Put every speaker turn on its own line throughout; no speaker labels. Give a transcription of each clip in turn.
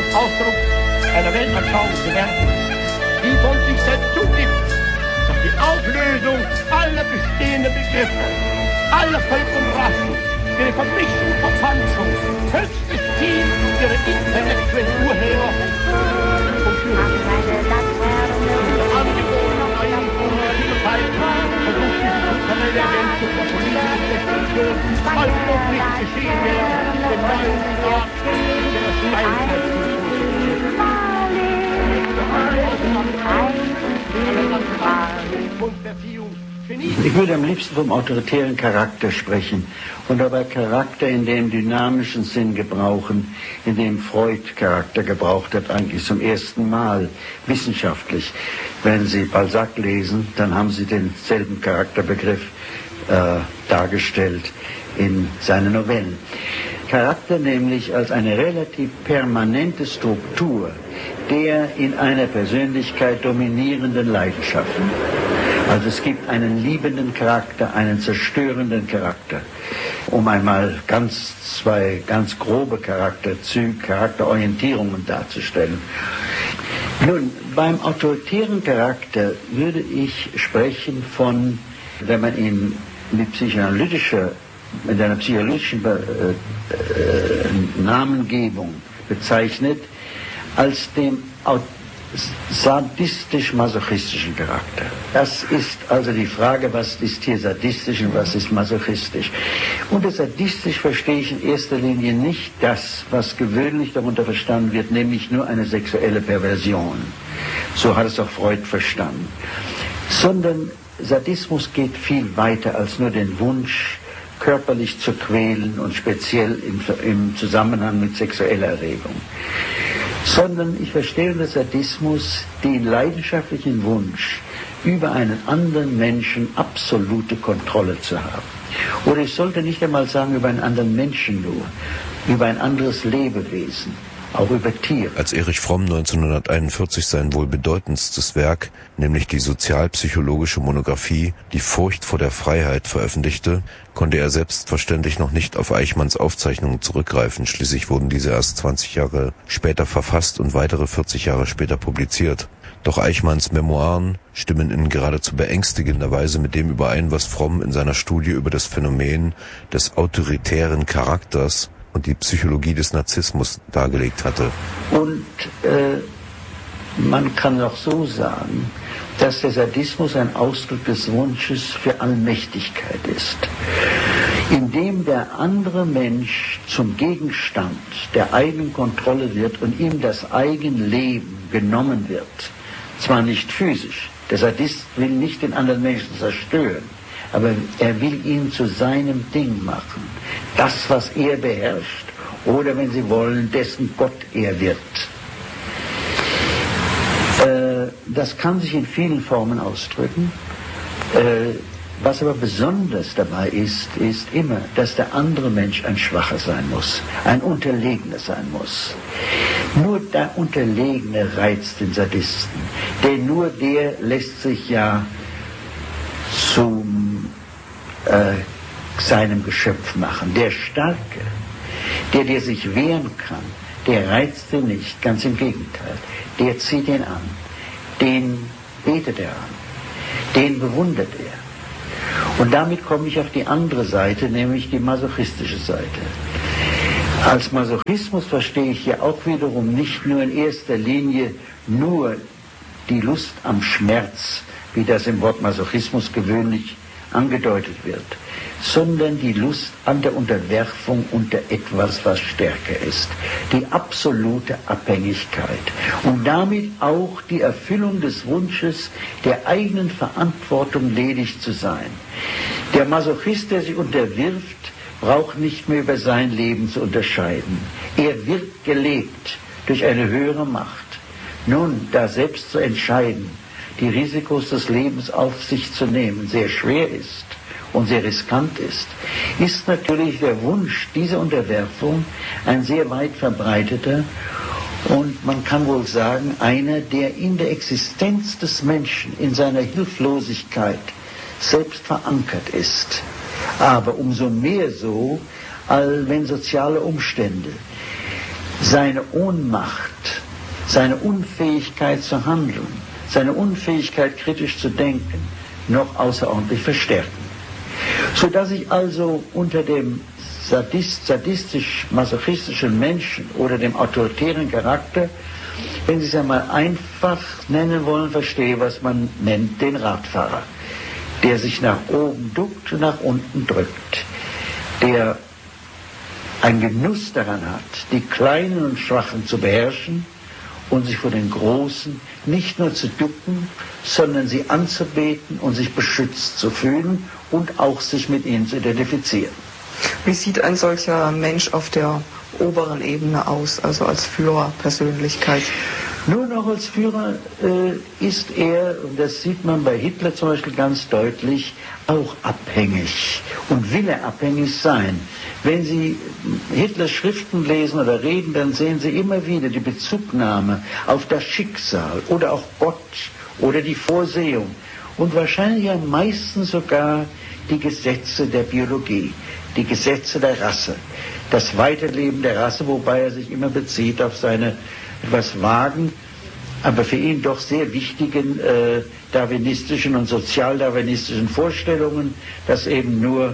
Ausdruck einer Weltanschauung zu werden, die von sich selbst zugibt, dass die Auflösung aller bestehenden Begriffe, aller Völker und Rassen, ihre Vermischung und Verpanschung, höchstes Ziel ihrer intellektuellen Urheber und Führer angeborene Einfuhr Vielfalt versucht diese kulturelle Ergänzung der politischen Definition, falls doch nicht geschehen wäre, den neuen Art der
Ich würde am liebsten vom autoritären Charakter sprechen und dabei Charakter in dem dynamischen Sinn gebrauchen, in dem Freud Charakter gebraucht hat, eigentlich zum ersten Mal wissenschaftlich. Wenn Sie Balzac lesen, dann haben Sie denselben Charakterbegriff dargestellt in seinen Novellen. Charakter nämlich als eine relativ permanente Struktur der in einer Persönlichkeit dominierenden Leidenschaften. Also es gibt einen liebenden Charakter, einen zerstörenden Charakter. Um einmal zwei ganz grobe Charakterzüge, Charakterorientierungen darzustellen. Nun, beim autoritären Charakter würde ich sprechen von, wenn man ihn mit einer psychoanalytischen Namengebung bezeichnet, als dem sadistisch-masochistischen Charakter. Das ist also die Frage, was ist hier sadistisch und was ist masochistisch. Unter sadistisch verstehe ich in erster Linie nicht das, was gewöhnlich darunter verstanden wird, nämlich nur eine sexuelle Perversion. So hat es auch Freud verstanden. Sondern Sadismus geht viel weiter als nur den Wunsch, körperlich zu quälen und speziell im Zusammenhang mit sexueller Erregung. Sondern ich verstehe unter Sadismus den leidenschaftlichen Wunsch, über einen anderen Menschen absolute Kontrolle zu haben. Oder ich sollte nicht einmal sagen über einen anderen Menschen nur, über ein anderes Lebewesen, auch über Tiere.
Als Erich Fromm 1941 sein wohl bedeutendstes Werk, nämlich die sozialpsychologische Monographie Die Furcht vor der Freiheit, veröffentlichte, konnte er selbstverständlich noch nicht auf Eichmanns Aufzeichnungen zurückgreifen. Schließlich wurden diese erst 20 Jahre später verfasst und weitere 40 Jahre später publiziert. Doch Eichmanns Memoiren stimmen in geradezu beängstigender Weise mit dem überein, was Fromm in seiner Studie über das Phänomen des autoritären Charakters und die Psychologie des Narzissmus dargelegt hatte.
Und man kann auch so sagen, dass der Sadismus ein Ausdruck des Wunsches für Allmächtigkeit ist, indem der andere Mensch zum Gegenstand der eigenen Kontrolle wird und ihm das Eigenleben genommen wird. Zwar nicht physisch, der Sadist will nicht den anderen Menschen zerstören, aber er will ihn zu seinem Ding machen. Das, was er beherrscht, oder wenn Sie wollen, dessen Gott er wird. Das kann sich in vielen Formen ausdrücken. Was aber besonders dabei ist immer, dass der andere Mensch ein Schwacher sein muss, ein Unterlegener sein muss. Nur der Unterlegene reizt den Sadisten, denn nur der lässt sich ja zu seinem Geschöpf machen. Der Starke, der sich wehren kann, der reizt ihn nicht, ganz im Gegenteil. Der zieht ihn an, den betet er an, den bewundert er. Und damit komme ich auf die andere Seite, nämlich die masochistische Seite. Als Masochismus verstehe ich ja auch wiederum nicht nur in erster Linie nur die Lust am Schmerz, wie das im Wort Masochismus gewöhnlich angedeutet wird, sondern die Lust an der Unterwerfung unter etwas, was stärker ist. Die absolute Abhängigkeit und damit auch die Erfüllung des Wunsches, der eigenen Verantwortung ledig zu sein. Der Masochist, der sich unterwirft, braucht nicht mehr über sein Leben zu unterscheiden. Er wird gelebt durch eine höhere Macht. Nun, da selbst zu entscheiden, die Risikos des Lebens auf sich zu nehmen, sehr schwer ist und sehr riskant ist natürlich der Wunsch dieser Unterwerfung ein sehr weit verbreiteter und man kann wohl sagen, einer, der in der Existenz des Menschen, in seiner Hilflosigkeit selbst verankert ist. Aber umso mehr so, wenn soziale Umstände seine Ohnmacht, seine Unfähigkeit zu handeln, seine Unfähigkeit kritisch zu denken, noch außerordentlich verstärken. Sodass ich also unter dem sadistisch-masochistischen Menschen oder dem autoritären Charakter, wenn Sie es einmal einfach nennen wollen, verstehe, was man nennt den Radfahrer, der sich nach oben duckt und nach unten drückt, der einen Genuss daran hat, die Kleinen und Schwachen zu beherrschen und sich vor den Großen nicht nur zu ducken, sondern sie anzubeten und sich beschützt zu fühlen und auch sich mit ihnen zu identifizieren.
Wie sieht ein solcher Mensch auf der oberen Ebene aus, also als Führerpersönlichkeit?
Nur noch als Führer ist er, und das sieht man bei Hitler zum Beispiel ganz deutlich, auch abhängig und will er abhängig sein. Wenn Sie Hitlers Schriften lesen oder reden, dann sehen Sie immer wieder die Bezugnahme auf das Schicksal oder auch Gott oder die Vorsehung und wahrscheinlich am meisten sogar die Gesetze der Biologie, die Gesetze der Rasse, das Weiterleben der Rasse, wobei er sich immer bezieht auf seine etwas vagen, aber für ihn doch sehr wichtigen darwinistischen und sozialdarwinistischen Vorstellungen, dass eben nur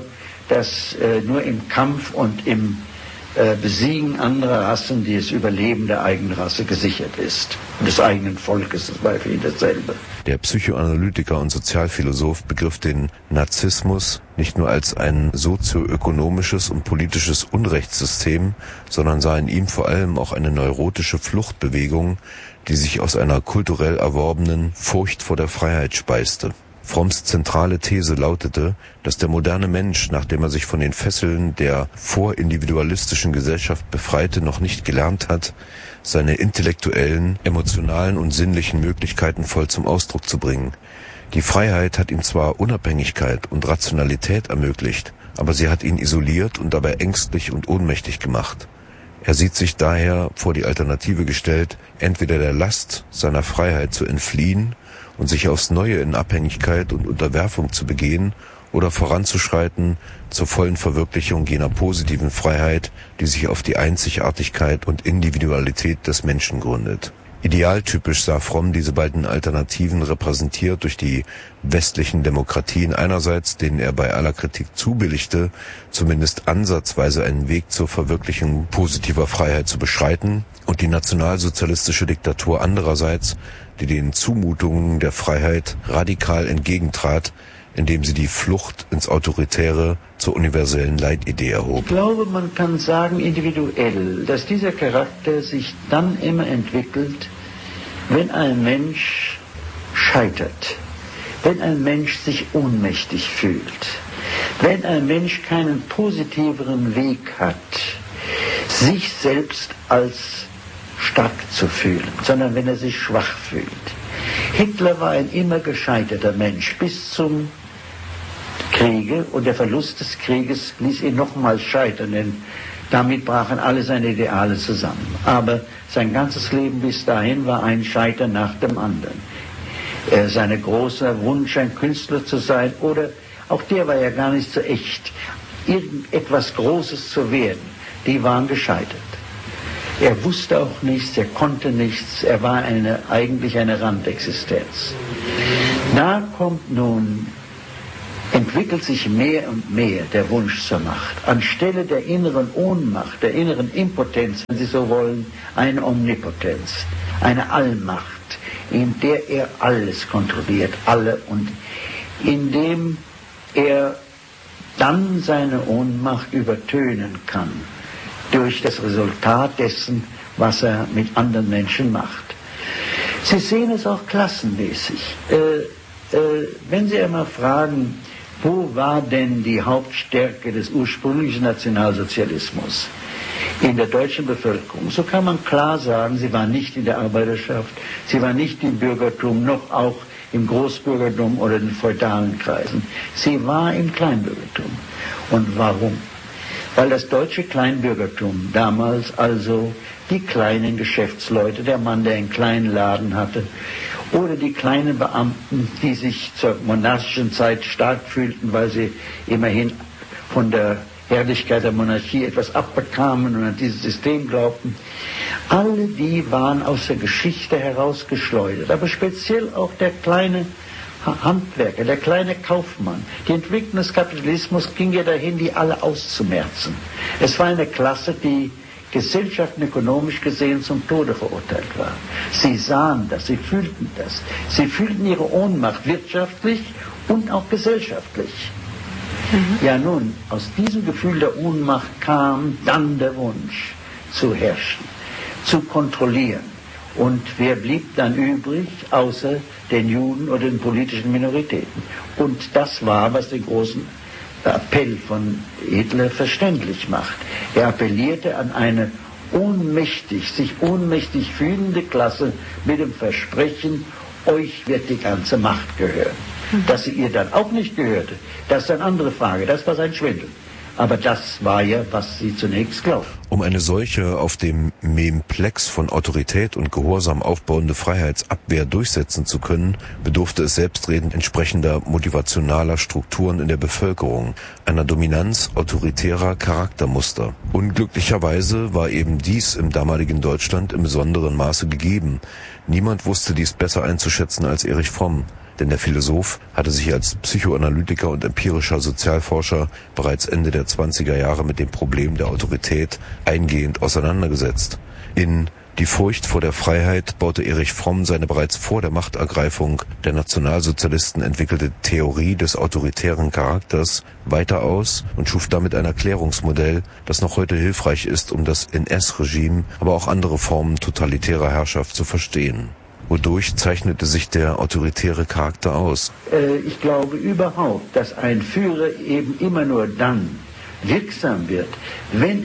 im Kampf und im Besiegen anderer Rassen das Überleben der eigenen Rasse gesichert ist. Und des eigenen Volkes, das war für ihn dasselbe.
Der Psychoanalytiker und Sozialphilosoph begriff den Narzissmus nicht nur als ein sozioökonomisches und politisches Unrechtssystem, sondern sah in ihm vor allem auch eine neurotische Fluchtbewegung, die sich aus einer kulturell erworbenen Furcht vor der Freiheit speiste. Fromms zentrale These lautete, dass der moderne Mensch, nachdem er sich von den Fesseln der vorindividualistischen Gesellschaft befreite, noch nicht gelernt hat, seine intellektuellen, emotionalen und sinnlichen Möglichkeiten voll zum Ausdruck zu bringen. Die Freiheit hat ihm zwar Unabhängigkeit und Rationalität ermöglicht, aber sie hat ihn isoliert und dabei ängstlich und ohnmächtig gemacht. Er sieht sich daher vor die Alternative gestellt, entweder der Last seiner Freiheit zu entfliehen und sich aufs Neue in Abhängigkeit und Unterwerfung zu begehen oder voranzuschreiten zur vollen Verwirklichung jener positiven Freiheit, die sich auf die Einzigartigkeit und Individualität des Menschen gründet. Idealtypisch sah Fromm diese beiden Alternativen repräsentiert durch die westlichen Demokratien einerseits, denen er bei aller Kritik zubilligte, zumindest ansatzweise einen Weg zur Verwirklichung positiver Freiheit zu beschreiten, und die nationalsozialistische Diktatur andererseits, die den Zumutungen der Freiheit radikal entgegentrat, indem sie die Flucht ins Autoritäre zur universellen Leitidee erhob.
Ich glaube, man kann sagen individuell, dass dieser Charakter sich dann immer entwickelt, wenn ein Mensch scheitert, wenn ein Mensch sich ohnmächtig fühlt, wenn ein Mensch keinen positiveren Weg hat, sich selbst als stark zu fühlen, sondern wenn er sich schwach fühlt. Hitler war ein immer gescheiterter Mensch bis zum Kriege, und der Verlust des Krieges ließ ihn nochmals scheitern, denn damit brachen alle seine Ideale zusammen. Aber sein ganzes Leben bis dahin war ein Scheitern nach dem anderen. Sein großer Wunsch, ein Künstler zu sein, oder auch der war ja gar nicht so echt, irgendetwas Großes zu werden, die waren gescheitert. Er wusste auch nichts, er konnte nichts, er war eigentlich eine Randexistenz. Da kommt nun, entwickelt sich mehr und mehr der Wunsch zur Macht. Anstelle der inneren Ohnmacht, der inneren Impotenz, wenn Sie so wollen, eine Omnipotenz, eine Allmacht, in der er alles kontrolliert, alle, und indem er dann seine Ohnmacht übertönen kann durch das Resultat dessen, was er mit anderen Menschen macht. Sie sehen es auch klassenmäßig. Wenn Sie einmal fragen, wo war denn die Hauptstärke des ursprünglichen Nationalsozialismus in der deutschen Bevölkerung, so kann man klar sagen, sie war nicht in der Arbeiterschaft, sie war nicht im Bürgertum, noch auch im Großbürgertum oder in den feudalen Kreisen. Sie war im Kleinbürgertum. Und warum? Weil das deutsche Kleinbürgertum damals also die kleinen Geschäftsleute, der Mann, der einen kleinen Laden hatte, oder die kleinen Beamten, die sich zur monarchischen Zeit stark fühlten, weil sie immerhin von der Herrlichkeit der Monarchie etwas abbekamen und an dieses System glaubten. Alle die waren aus der Geschichte herausgeschleudert, aber speziell auch der kleine Handwerker, der kleine Kaufmann. Die Entwicklung des Kapitalismus ging ja dahin, die alle auszumerzen. Es war eine Klasse, die gesellschaftlich und ökonomisch gesehen zum Tode verurteilt war. Sie sahen das, sie fühlten das. Sie fühlten ihre Ohnmacht wirtschaftlich und auch gesellschaftlich. Ja nun, aus diesem Gefühl der Ohnmacht kam dann der Wunsch zu herrschen, zu kontrollieren. Und wer blieb dann übrig, außer den Juden oder den politischen Minoritäten? Und das war, was den großen Appell von Hitler verständlich macht. Er appellierte an eine sich ohnmächtig fühlende Klasse mit dem Versprechen, euch wird die ganze Macht gehören. Dass sie ihr dann auch nicht gehörte, das ist eine andere Frage, das war sein Schwindel. Aber das war ja, was sie zunächst glaubten.
Um eine solche auf dem Memplex von Autorität und Gehorsam aufbauende Freiheitsabwehr durchsetzen zu können, bedurfte es selbstredend entsprechender motivationaler Strukturen in der Bevölkerung, einer Dominanz autoritärer Charaktermuster. Unglücklicherweise war eben dies im damaligen Deutschland im besonderen Maße gegeben. Niemand wusste dies besser einzuschätzen als Erich Fromm. Denn der Philosoph hatte sich als Psychoanalytiker und empirischer Sozialforscher bereits Ende der 20er Jahre mit dem Problem der Autorität eingehend auseinandergesetzt. In Die Furcht vor der Freiheit baute Erich Fromm seine bereits vor der Machtergreifung der Nationalsozialisten entwickelte Theorie des autoritären Charakters weiter aus und schuf damit ein Erklärungsmodell, das noch heute hilfreich ist, um das NS-Regime, aber auch andere Formen totalitärer Herrschaft zu verstehen. Wodurch zeichnete sich der autoritäre Charakter aus?
Ich glaube überhaupt, dass ein Führer eben immer nur dann wirksam wird, wenn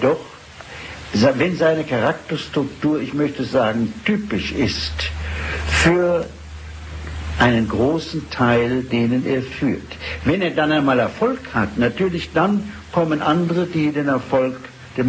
seine Charakterstruktur, ich möchte sagen, typisch ist für einen großen Teil, denen er führt. Wenn er dann einmal Erfolg hat, natürlich dann kommen andere, die dem Erfolg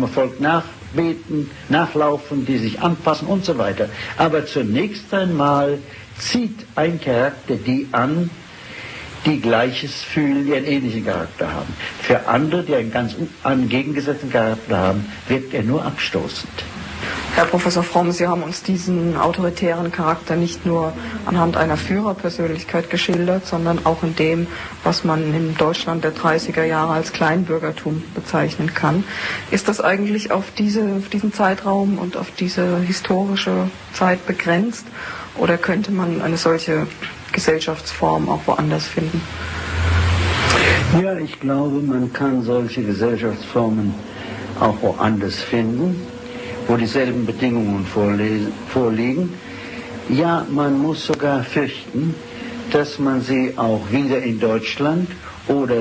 nachlaufen, die sich anpassen und so weiter. Aber zunächst einmal zieht ein Charakter die an, die Gleiches fühlen, die einen ähnlichen Charakter haben. Für andere, die einen ganz entgegengesetzten Charakter haben, wirkt er nur abstoßend.
Herr Professor Fromm, Sie haben uns diesen autoritären Charakter nicht nur anhand einer Führerpersönlichkeit geschildert, sondern auch in dem, was man in Deutschland der 30er Jahre als Kleinbürgertum bezeichnen kann. Ist das eigentlich auf diesen Zeitraum und auf diese historische Zeit begrenzt? Oder könnte man eine solche Gesellschaftsform auch woanders finden?
Ja, ich glaube, man kann solche Gesellschaftsformen auch woanders finden, wo dieselben Bedingungen vorliegen. Ja, man muss sogar fürchten, dass man sie auch wieder in Deutschland oder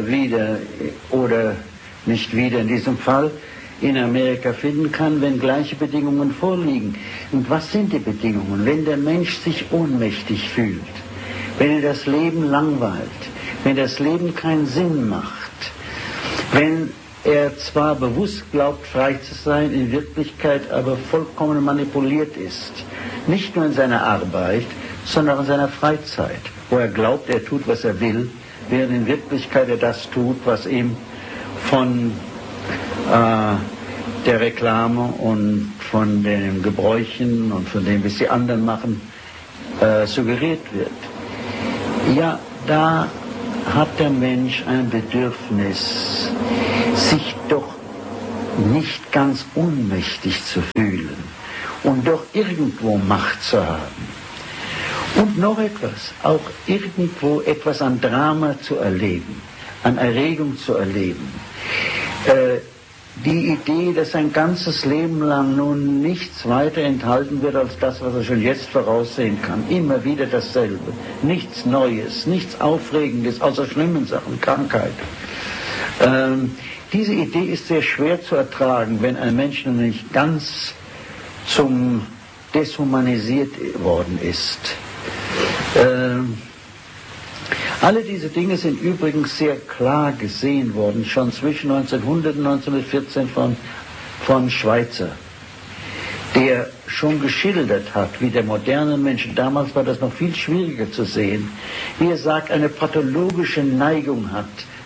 nicht wieder in diesem Fall in Amerika finden kann, wenn gleiche Bedingungen vorliegen. Und was sind die Bedingungen? Wenn der Mensch sich ohnmächtig fühlt, wenn er das Leben langweilt, wenn das Leben keinen Sinn macht, wenn er zwar bewusst glaubt, frei zu sein, in Wirklichkeit aber vollkommen manipuliert ist. Nicht nur in seiner Arbeit, sondern auch in seiner Freizeit, wo er glaubt, er tut, was er will, während in Wirklichkeit er das tut, was ihm von der Reklame und von den Gebräuchen und von dem, was die anderen machen, suggeriert wird. Ja, da hat der Mensch ein Bedürfnis, sich doch nicht ganz ohnmächtig zu fühlen und doch irgendwo Macht zu haben. Und noch etwas, auch irgendwo etwas an Drama zu erleben, an Erregung zu erleben. Die Idee, dass sein ganzes Leben lang nun nichts weiter enthalten wird als das, was er schon jetzt voraussehen kann. Immer wieder dasselbe. Nichts Neues, nichts Aufregendes, außer schlimmen Sachen, Krankheit. Diese Idee ist sehr schwer zu ertragen, wenn ein Mensch nämlich ganz zum deshumanisiert worden ist. Alle diese Dinge sind übrigens sehr klar gesehen worden, schon zwischen 1900 und 1914 von Schweitzer, der schon geschildert hat, wie der moderne Mensch, damals war das noch viel schwieriger zu sehen, wie er sagt, eine pathologische Neigung hat,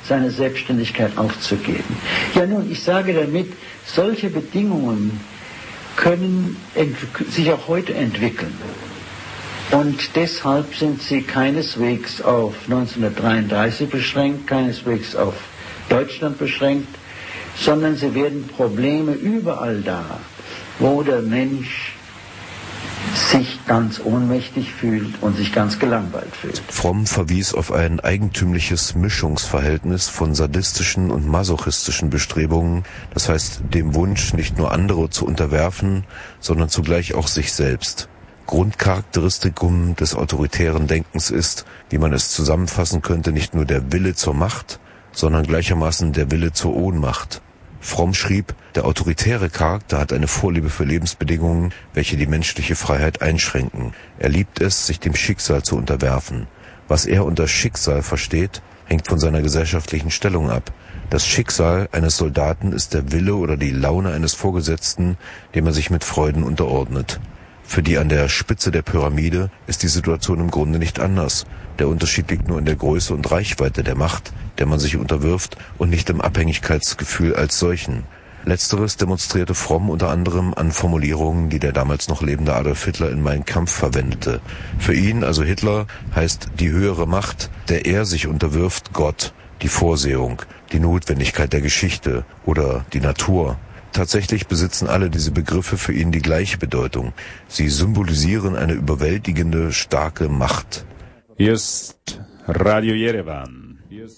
seine Selbstständigkeit aufzugeben. Ja nun, ich sage damit, solche Bedingungen können sich auch heute entwickeln. Und deshalb sind sie keineswegs auf 1933 beschränkt, keineswegs auf Deutschland beschränkt, sondern sie werden Probleme überall da, wo der Mensch sich ganz ohnmächtig fühlt und sich ganz gelangweilt fühlt.
Fromm verwies auf ein eigentümliches Mischungsverhältnis von sadistischen und masochistischen Bestrebungen, das heißt dem Wunsch, nicht nur andere zu unterwerfen, sondern zugleich auch sich selbst. Grundcharakteristikum des autoritären Denkens ist, wie man es zusammenfassen könnte, nicht nur der Wille zur Macht, sondern gleichermaßen der Wille zur Ohnmacht. Fromm schrieb, der autoritäre Charakter hat eine Vorliebe für Lebensbedingungen, welche die menschliche Freiheit einschränken. Er liebt es, sich dem Schicksal zu unterwerfen. Was er unter Schicksal versteht, hängt von seiner gesellschaftlichen Stellung ab. Das Schicksal eines Soldaten ist der Wille oder die Laune eines Vorgesetzten, dem er sich mit Freuden unterordnet. Für die an der Spitze der Pyramide ist die Situation im Grunde nicht anders. Der Unterschied liegt nur in der Größe und Reichweite der Macht, der man sich unterwirft, und nicht im Abhängigkeitsgefühl als solchen. Letzteres demonstrierte Fromm unter anderem an Formulierungen, die der damals noch lebende Adolf Hitler in Mein Kampf verwendete. Für ihn, also Hitler, heißt die höhere Macht, der er sich unterwirft, Gott, die Vorsehung, die Notwendigkeit der Geschichte oder die Natur. Tatsächlich besitzen alle diese Begriffe für ihn die gleiche Bedeutung. Sie symbolisieren eine überwältigende, starke Macht.
Hier ist Radio Yerevan.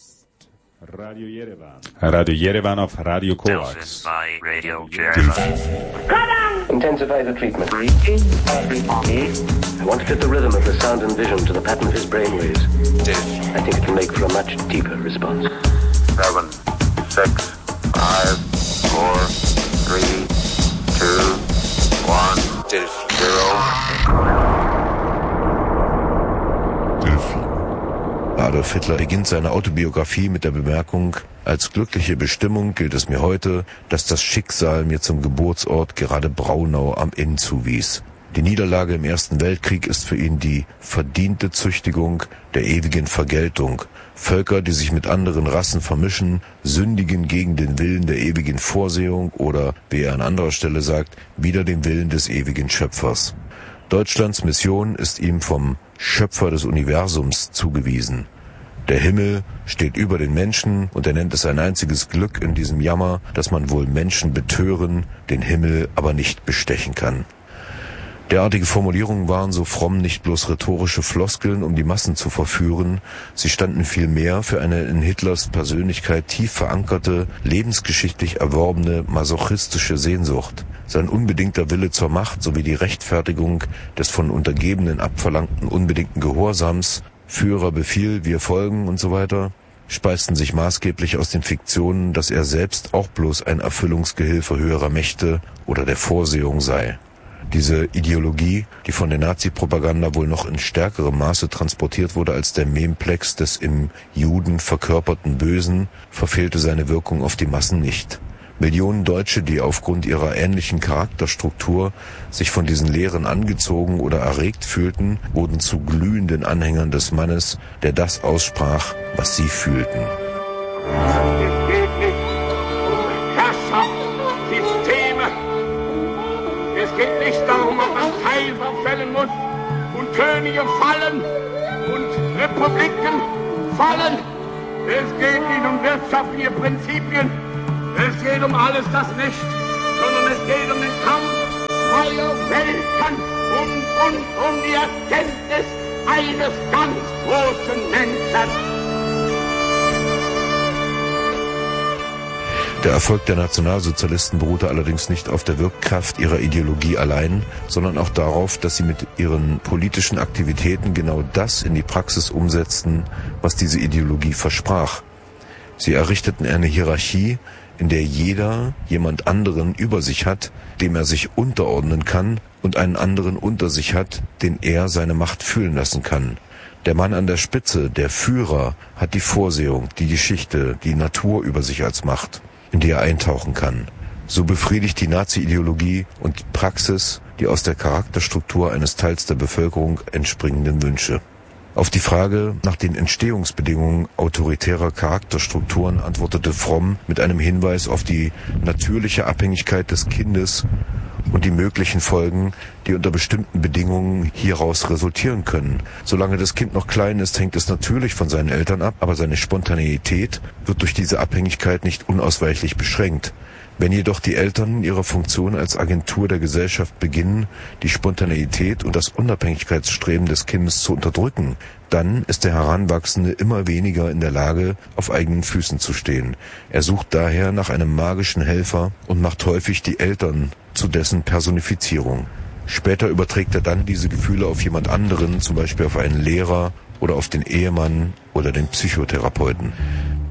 Radio Yerevan auf Radio Kovacs.
Intensify the treatment. I want to fit the rhythm of the sound and vision to the pattern of his brainwaves. I think it can make for a much deeper response.
7, 6, 5, 4, 3, 2, 1, 0.
Adolf Hitler beginnt seine Autobiografie mit der Bemerkung: Als glückliche Bestimmung gilt es mir heute, dass das Schicksal mir zum Geburtsort gerade Braunau am Inn zuwies. Die Niederlage im Ersten Weltkrieg ist für ihn die verdiente Züchtigung der ewigen Vergeltung. Völker, die sich mit anderen Rassen vermischen, sündigen gegen den Willen der ewigen Vorsehung oder, wie er an anderer Stelle sagt, wider den Willen des ewigen Schöpfers. Deutschlands Mission ist ihm vom Schöpfer des Universums zugewiesen. Der Himmel steht über den Menschen und er nennt es ein einziges Glück in diesem Jammer, dass man wohl Menschen betören, den Himmel aber nicht bestechen kann. Derartige Formulierungen waren, so Fromm, nicht bloß rhetorische Floskeln, um die Massen zu verführen, sie standen vielmehr für eine in Hitlers Persönlichkeit tief verankerte, lebensgeschichtlich erworbene masochistische Sehnsucht. Sein unbedingter Wille zur Macht sowie die Rechtfertigung des von Untergebenen abverlangten unbedingten Gehorsams, Führer Befehl, wir folgen und so weiter, speisten sich maßgeblich aus den Fiktionen, dass er selbst auch bloß ein Erfüllungsgehilfe höherer Mächte oder der Vorsehung sei. Diese Ideologie, die von der Nazi-Propaganda wohl noch in stärkerem Maße transportiert wurde als der Memplex des im Juden verkörperten Bösen, verfehlte seine Wirkung auf die Massen nicht. Millionen Deutsche, die aufgrund ihrer ähnlichen Charakterstruktur sich von diesen Lehren angezogen oder erregt fühlten, wurden zu glühenden Anhängern des Mannes, der das aussprach, was sie fühlten.
Es geht nicht um Herrschaftssysteme. Es geht nicht darum, ob man Kaiser fällen muss und Könige fallen und Republiken fallen. Es geht nicht um wirtschaftliche Prinzipien. Es geht um alles das nicht, sondern es geht um den Kampf zweier Welten und um die Erkenntnis eines ganz großen Menschen.
Der Erfolg der Nationalsozialisten beruhte allerdings nicht auf der Wirkkraft ihrer Ideologie allein, sondern auch darauf, dass sie mit ihren politischen Aktivitäten genau das in die Praxis umsetzten, was diese Ideologie versprach. Sie errichteten eine Hierarchie, in der jeder jemand anderen über sich hat, dem er sich unterordnen kann, und einen anderen unter sich hat, den er seine Macht fühlen lassen kann. Der Mann an der Spitze, der Führer, hat die Vorsehung, die Geschichte, die Natur über sich als Macht, in die er eintauchen kann. So befriedigt die Nazi-Ideologie und die Praxis die aus der Charakterstruktur eines Teils der Bevölkerung entspringenden Wünsche. Auf die Frage nach den Entstehungsbedingungen autoritärer Charakterstrukturen antwortete Fromm mit einem Hinweis auf die natürliche Abhängigkeit des Kindes und die möglichen Folgen, die unter bestimmten Bedingungen hieraus resultieren können. Solange das Kind noch klein ist, hängt es natürlich von seinen Eltern ab, aber seine Spontaneität wird durch diese Abhängigkeit nicht unausweichlich beschränkt. Wenn jedoch die Eltern in ihrer Funktion als Agentur der Gesellschaft beginnen, die Spontaneität und das Unabhängigkeitsstreben des Kindes zu unterdrücken, dann ist der Heranwachsende immer weniger in der Lage, auf eigenen Füßen zu stehen. Er sucht daher nach einem magischen Helfer und macht häufig die Eltern zu dessen Personifizierung. Später überträgt er dann diese Gefühle auf jemand anderen, zum Beispiel auf einen Lehrer oder auf den Ehemann oder den Psychotherapeuten.